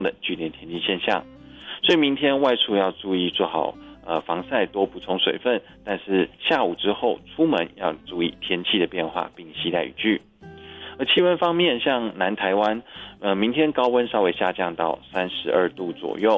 的剧烈天气现象。所以明天外出要注意做好防晒，多补充水分，但是下午之后出门要注意天气的变化，并携带雨具。而气温方面，像南台湾明天高温稍微下降到32度左右，